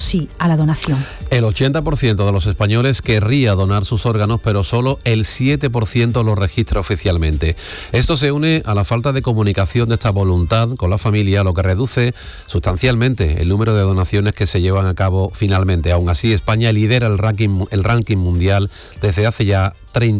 sí a la donación. El 80% de los españoles querría donar sus órganos, pero solo el 7% lo registra oficialmente. Esto se une a la falta de comunicación de esta voluntad con la familia, lo que reduce sustancialmente el número de donaciones que se llevan a cabo finalmente. Aún así, España lidera el ranking mundial desde hace ya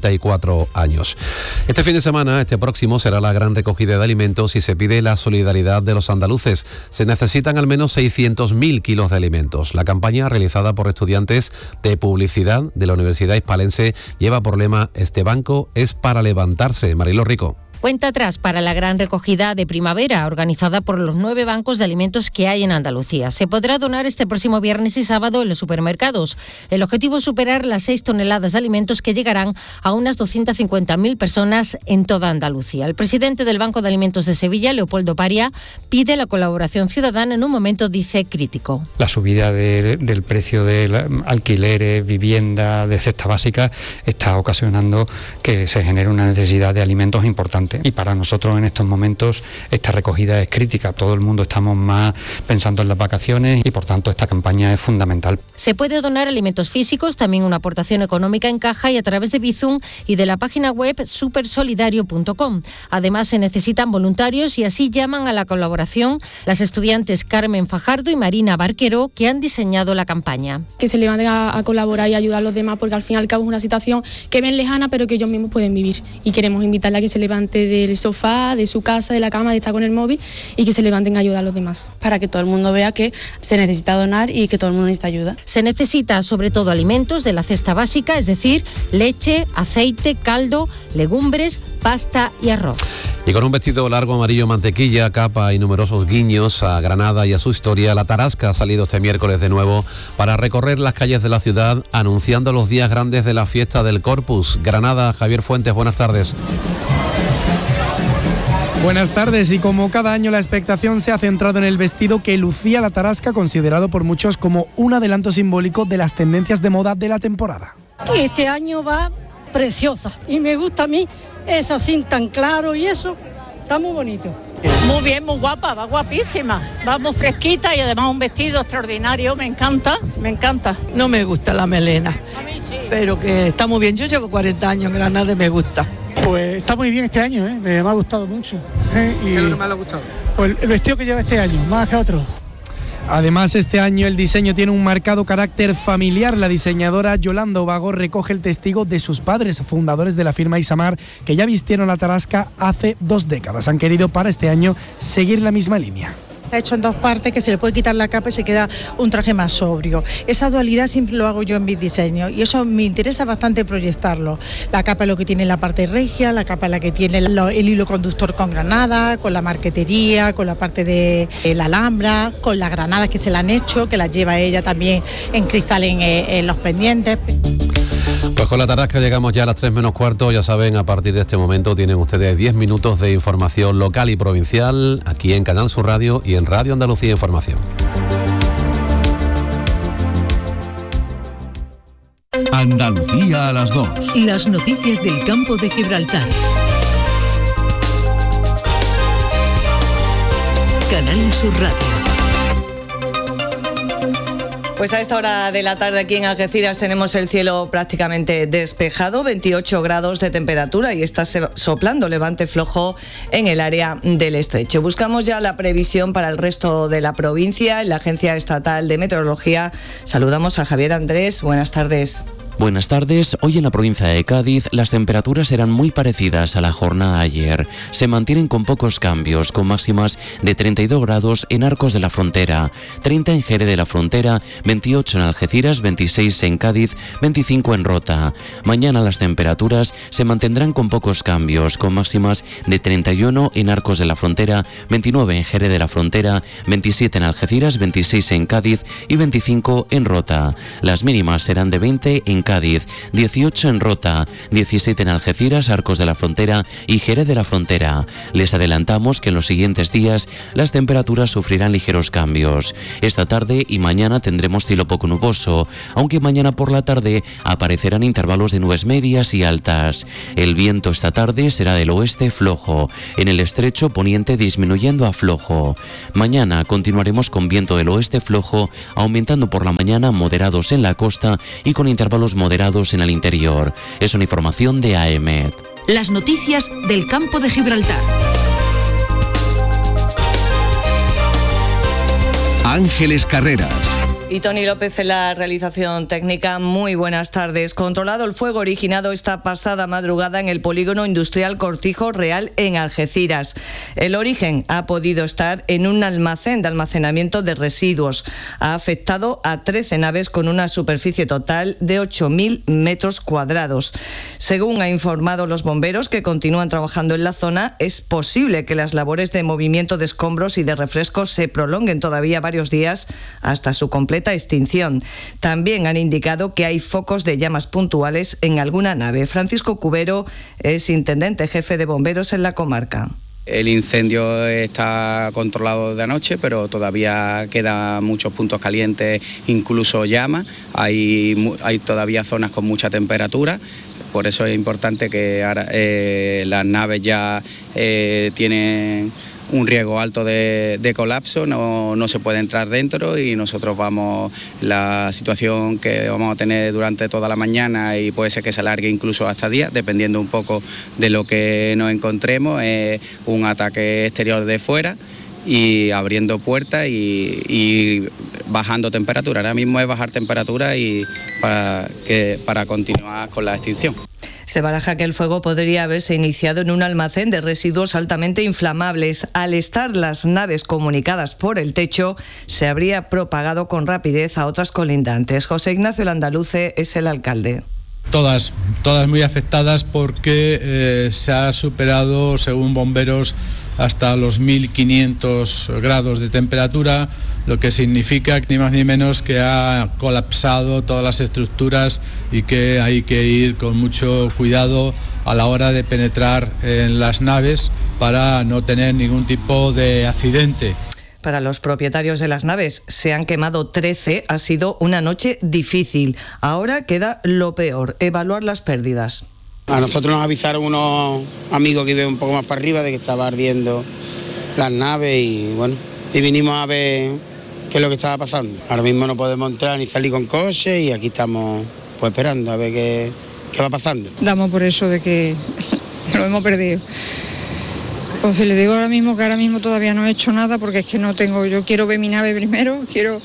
34 años. Este fin de semana, este próximo, será la gran recogida de alimentos y se pide la solidaridad de los andaluces. Se necesitan al menos 600.000 kilos de alimentos. La campaña, realizada por estudiantes de publicidad de la Universidad Hispalense, lleva por lema "Este banco es para levantarse". Mariló Rico. Cuenta atrás para la gran recogida de primavera, organizada por los 9 bancos de alimentos que hay en Andalucía. Se podrá donar este próximo viernes y sábado en los supermercados. El objetivo es superar las 6 toneladas de alimentos que llegarán a unas 250.000 personas en toda Andalucía. El presidente del Banco de Alimentos de Sevilla, Leopoldo Paria, pide la colaboración ciudadana en un momento, dice, crítico. La subida del precio de alquileres, vivienda, de cesta básica, está ocasionando que se genere una necesidad de alimentos importante. Y para nosotros en estos momentos esta recogida es crítica. Todo el mundo estamos más pensando en las vacaciones y por tanto esta campaña es fundamental. Se puede donar alimentos físicos, también una aportación económica en caja y a través de Bizum y de la página web supersolidario.com. Además se necesitan voluntarios y así llaman a la colaboración las estudiantes Carmen Fajardo y Marina Barquero, que han diseñado la campaña. Que se levanten a colaborar y ayudar a los demás, porque al fin y al cabo es una situación que ven lejana pero que ellos mismos pueden vivir, y queremos invitarla a que se levante del sofá, de su casa, de la cama, de estar con el móvil, y que se levanten a ayudar a los demás. Para que todo el mundo vea que se necesita donar y que todo el mundo necesita ayuda. Se necesita sobre todo alimentos de la cesta básica, es decir, leche, aceite, caldo, legumbres, pasta y arroz. Y con un vestido largo amarillo mantequilla, capa y numerosos guiños a Granada y a su historia, la Tarasca ha salido este miércoles de nuevo para recorrer las calles de la ciudad anunciando los días grandes de la fiesta del Corpus. Granada, Javier Fuentes, buenas tardes. Buenas tardes, y como cada año la expectación se ha centrado en el vestido que lucía la Tarasca, considerado por muchos como un adelanto simbólico de las tendencias de moda de la temporada. Este año va preciosa y me gusta a mí eso así tan claro y eso está muy bonito. Muy bien, muy guapa, va guapísima, va muy fresquita y además un vestido extraordinario, me encanta, me encanta. No me gusta la melena, pero que está muy bien. Yo llevo 40 años en Granada y me gusta. Pues está muy bien este año, me ha gustado mucho. ¿Qué es lo que más le ha gustado? Pues el vestido que lleva este año, más que otro. Además, este año el diseño tiene un marcado carácter familiar. La diseñadora Yolanda Obago recoge el testigo de sus padres, fundadores de la firma Isamar, que ya vistieron la Tarasca hace 2 décadas. Han querido para este año seguir la misma línea. Está hecho en 2 partes, que se le puede quitar la capa y se queda un traje más sobrio. Esa dualidad siempre lo hago yo en mis diseños y eso me interesa bastante proyectarlo. La capa es lo que tiene la parte regia, la capa es la que tiene el hilo conductor con granada, con la marquetería, con la parte de la alhambra, con las granadas que se le han hecho, que las lleva ella también en cristal en los pendientes. Pues con la Tarasca llegamos ya a las 3 menos cuarto. Ya saben, a partir de este momento tienen ustedes 10 minutos de información local y provincial aquí en Canal Sur Radio y en Radio Andalucía Información. Andalucía a las 2. Las noticias del campo de Gibraltar. Canal Sur Radio. Pues a esta hora de la tarde aquí en Algeciras tenemos el cielo prácticamente despejado, 28 grados de temperatura y está soplando levante flojo en el área del Estrecho. Buscamos ya la previsión para el resto de la provincia. En la Agencia Estatal de Meteorología saludamos a Javier Andrés. Buenas tardes. Buenas tardes. Hoy en la provincia de Cádiz las temperaturas serán muy parecidas a la jornada de ayer. Se mantienen con pocos cambios, con máximas de 32 grados en Arcos de la Frontera, 30 en Jerez de la Frontera, 28 en Algeciras, 26 en Cádiz, 25 en Rota. Mañana las temperaturas se mantendrán con pocos cambios, con máximas de 31 en Arcos de la Frontera, 29 en Jerez de la Frontera, 27 en Algeciras, 26 en Cádiz y 25 en Rota. Las mínimas serán de 20 en Cádiz, 18 en Rota, 17 en Algeciras, Arcos de la Frontera y Jerez de la Frontera. Les adelantamos que en los siguientes días las temperaturas sufrirán ligeros cambios. Esta tarde y mañana tendremos cielo poco nuboso, aunque mañana por la tarde aparecerán intervalos de nubes medias y altas. El viento esta tarde será del oeste flojo, en el estrecho poniente disminuyendo a flojo. Mañana continuaremos con viento del oeste flojo, aumentando por la mañana, moderados en la costa y con intervalos moderados en el interior. Es una información de AEMET. Las noticias del campo de Gibraltar. Ángeles Carreras. Y Tony López en la realización técnica. Muy buenas tardes. Controlado el fuego originado esta pasada madrugada en el polígono industrial Cortijo Real en Algeciras. El origen ha podido estar en un almacén de almacenamiento de residuos. Ha afectado a 13 naves con una superficie total de 8.000 metros cuadrados. Según ha informado los bomberos que continúan trabajando en la zona, es posible que las labores de movimiento de escombros y de refrescos se prolonguen todavía varios días hasta su completa extinción. También han indicado que hay focos de llamas puntuales en alguna nave. Francisco Cubero es intendente jefe de bomberos en la comarca. El incendio está controlado de anoche, pero todavía quedan muchos puntos calientes, incluso llamas. Hay todavía zonas con mucha temperatura. Por eso es importante que ahora, las naves ya tienen un riesgo alto de colapso, no se puede entrar dentro y nosotros la situación que vamos a tener durante toda la mañana y puede ser que se alargue incluso hasta días, dependiendo un poco de lo que nos encontremos, un ataque exterior de fuera y abriendo puertas y bajando temperatura. Ahora mismo es bajar temperatura y para continuar con la extinción. Se baraja que el fuego podría haberse iniciado en un almacén de residuos altamente inflamables. Al estar las naves comunicadas por el techo, se habría propagado con rapidez a otras colindantes. José Ignacio Landaluce es el alcalde. Todas muy afectadas porque se ha superado, según bomberos, hasta los 1.500 grados de temperatura, lo que significa ni más ni menos que ha colapsado todas las estructuras y que hay que ir con mucho cuidado a la hora de penetrar en las naves para no tener ningún tipo de accidente. Para los propietarios de las naves, se han quemado 13, ha sido una noche difícil. Ahora queda lo peor, evaluar las pérdidas. A nosotros nos avisaron unos amigos que viven un poco más para arriba de que estaba ardiendo las naves y vinimos a ver qué es lo que estaba pasando. Ahora mismo no podemos entrar ni salir con coche y aquí estamos esperando a ver qué va pasando. Damos por eso de que lo hemos perdido. Pues si le digo ahora mismo que ahora mismo todavía no he hecho nada porque es que no tengo, yo quiero ver mi nave primero,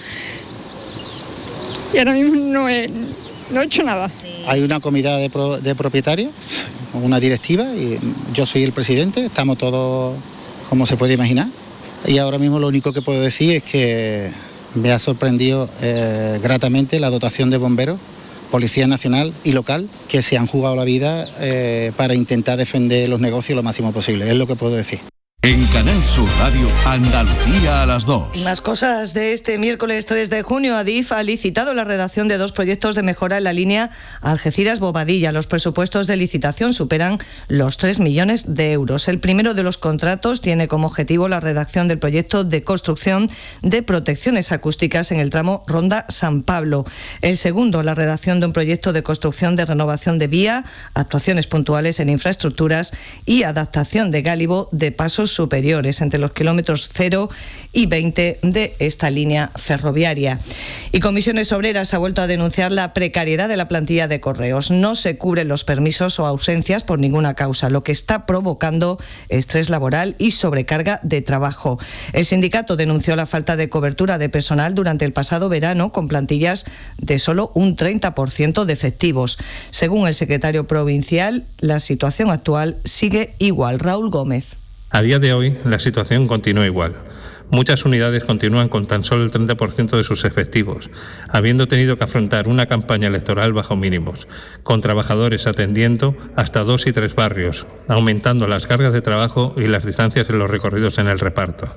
y ahora mismo no he hecho nada. Hay una comité de propietarios, una directiva y yo soy el presidente, estamos todos como se puede imaginar y ahora mismo lo único que puedo decir es que me ha sorprendido gratamente la dotación de bomberos, Policía Nacional y local, que se han jugado la vida para intentar defender los negocios lo máximo posible, es lo que puedo decir. En Canal Sur Radio, Andalucía a las 2. Más cosas de este miércoles 3 de junio. Adif ha licitado la redacción de 2 proyectos de mejora en la línea Algeciras-Bobadilla. Los presupuestos de licitación superan los 3 millones de euros. El primero de los contratos tiene como objetivo la redacción del proyecto de construcción de protecciones acústicas en el tramo Ronda San Pablo. El segundo, la redacción de un proyecto de construcción de renovación de vía, actuaciones puntuales en infraestructuras y adaptación de gálibo de pasos superiores entre los kilómetros 0 y 20 de esta línea ferroviaria. Y Comisiones Obreras ha vuelto a denunciar la precariedad de la plantilla de correos. No se cubren los permisos o ausencias por ninguna causa, lo que está provocando estrés laboral y sobrecarga de trabajo. El sindicato denunció la falta de cobertura de personal durante el pasado verano con plantillas de solo un 30% de efectivos. Según el secretario provincial, la situación actual sigue igual. Raúl Gómez. A día de hoy, la situación continúa igual. Muchas unidades continúan con tan solo el 30% de sus efectivos, habiendo tenido que afrontar una campaña electoral bajo mínimos, con trabajadores atendiendo hasta 2 y 3 barrios, aumentando las cargas de trabajo y las distancias en los recorridos en el reparto.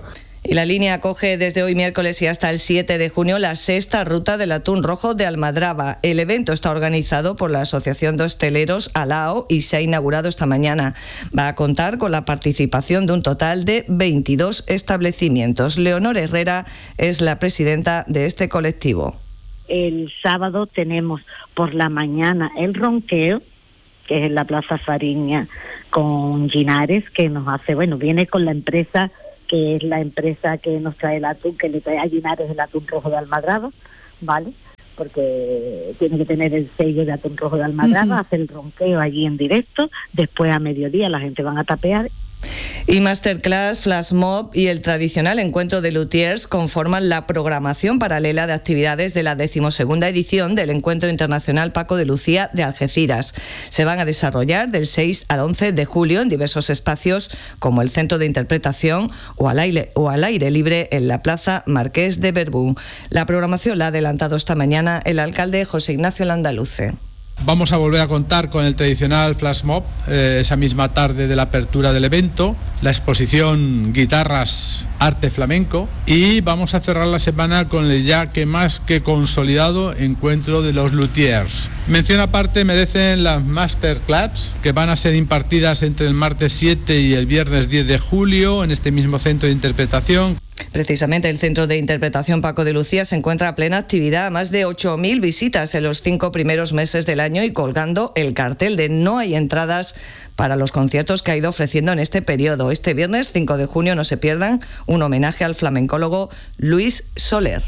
Y la línea acoge desde hoy miércoles y hasta el 7 de junio la 6ª ruta del atún rojo de Almadraba. El evento está organizado por la Asociación de Hosteleros Alao y se ha inaugurado esta mañana. Va a contar con la participación de un total de 22 establecimientos. Leonor Herrera es la presidenta de este colectivo. El sábado tenemos por la mañana el ronqueo, que es en la Plaza Fariña, con Ginares, que nos hace, viene con la empresa, que es la empresa que nos trae el atún, que le trae a Ginares el atún rojo de Almadraba, ¿vale? Porque tiene que tener el sello de atún rojo de Almadraba, hacer el ronqueo allí en directo, después a mediodía la gente van a tapear. Y masterclass, flash mob y el tradicional encuentro de luthiers conforman la programación paralela de actividades de la 12ª edición del Encuentro Internacional Paco de Lucía de Algeciras. Se van a desarrollar del 6 al 11 de julio en diversos espacios como el Centro de Interpretación o al aire libre en la Plaza Marqués de Berbún. La programación la ha adelantado esta mañana el alcalde José Ignacio Landaluce. Vamos a volver a contar con el tradicional flash mob esa misma tarde de la apertura del evento, la exposición Guitarras Arte Flamenco, y vamos a cerrar la semana con el ya que más que consolidado encuentro de los luthiers. Mención aparte merecen las masterclass que van a ser impartidas entre el martes 7 y el viernes 10 de julio en este mismo centro de interpretación. Precisamente el Centro de Interpretación Paco de Lucía se encuentra a plena actividad, más de 8.000 visitas en los 5 primeros meses del año y colgando el cartel de no hay entradas para los conciertos que ha ido ofreciendo en este periodo. Este viernes 5 de junio no se pierdan un homenaje al flamencólogo Luis Soler.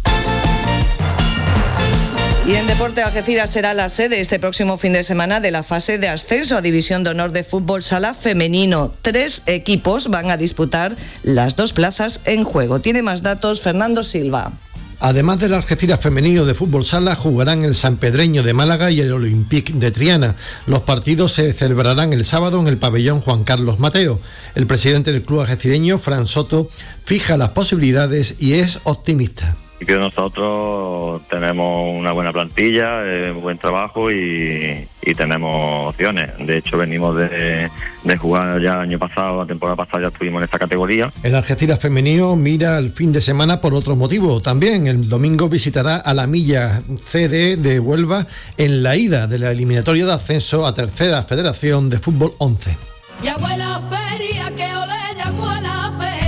Y en deporte, Algeciras será la sede este próximo fin de semana de la fase de ascenso a División de Honor de Fútbol Sala Femenino. 3 equipos van a disputar las 2 plazas en juego. Tiene más datos Fernando Silva. Además del Algeciras femenino de fútbol sala, jugarán el Sanpedreño de Málaga y el Olympique de Triana. Los partidos se celebrarán el sábado en el pabellón Juan Carlos Mateo. El presidente del club algecireño, Fran Soto, fija las posibilidades y es optimista. Nosotros tenemos una buena plantilla, buen trabajo y tenemos opciones. De hecho, venimos de jugar ya el año pasado, la temporada pasada ya estuvimos en esta categoría. El Algeciras femenino mira el fin de semana por otro motivo. También el domingo visitará a la Milla CD de Huelva en la ida de la eliminatoria de ascenso a Tercera Federación de Fútbol 11. Ya huele feria, que ole, ya huele feria.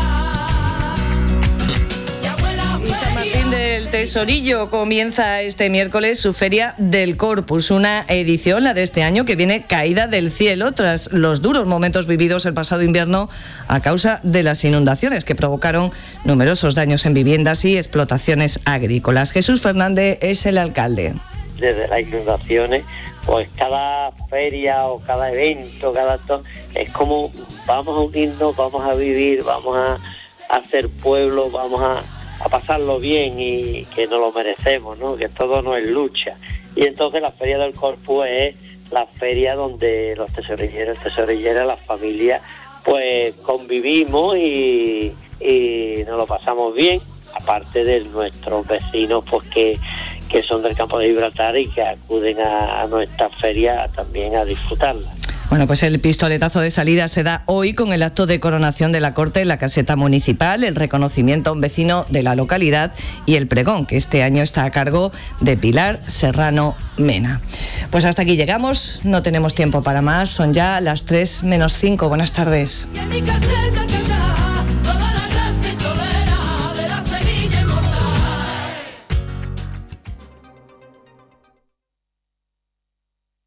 El Tesorillo comienza este miércoles su Feria del Corpus, una edición, la de este año, que viene caída del cielo tras los duros momentos vividos el pasado invierno a causa de las inundaciones que provocaron numerosos daños en viviendas y explotaciones agrícolas. Jesús Fernández es el alcalde. Desde las inundaciones, pues cada feria o cada evento, es como vamos a unirnos, vamos a vivir, vamos a hacer pueblo, vamos a pasarlo bien y que nos lo merecemos, ¿no? Que todo no es lucha. Y entonces la Feria del Corpus es la feria donde los tesorilleros, las familias, pues convivimos y nos lo pasamos bien, aparte de nuestros vecinos, pues que son del campo de Gibraltar y que acuden a nuestra feria también a disfrutarla. Bueno, pues el pistoletazo de salida se da hoy con el acto de coronación de la Corte en la caseta municipal, el reconocimiento a un vecino de la localidad y el pregón, que este año está a cargo de Pilar Serrano Mena. Pues hasta aquí llegamos, no tenemos tiempo para más, son ya las 3:05. Buenas tardes.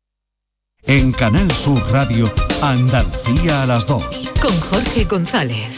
En Canal Sur Radio, Andalucía a las 2. Con Jorge González.